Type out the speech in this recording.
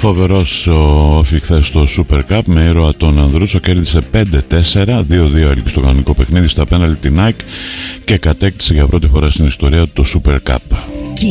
Φοβερός ο Όφη χθες στο Super Cup με ήρωα τον Ανδρούσο, κέρδισε 5-4, 2-2 έλειπε στο κανονικό παιχνίδι, στα πέναλτι την ΑΕΚ και κατέκτησε για πρώτη φορά στην ιστορία του το Super Cup.